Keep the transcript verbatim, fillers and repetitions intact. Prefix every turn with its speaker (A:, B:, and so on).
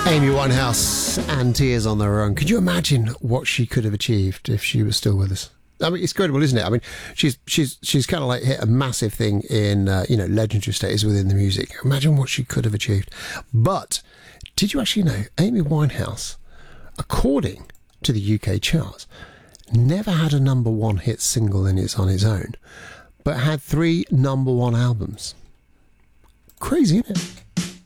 A: Amy Winehouse and Tears on Their Own. Could you imagine what she could have achieved if she was still with us? I mean, it's incredible, isn't it? I mean, she's she's she's kind of like hit a massive thing in uh, you know, legendary status within the music. Imagine what she could have achieved. But did you actually know Amy Winehouse, according to the U K charts, never had a number one hit single in its on its own, but had three number one albums? Crazy, isn't it?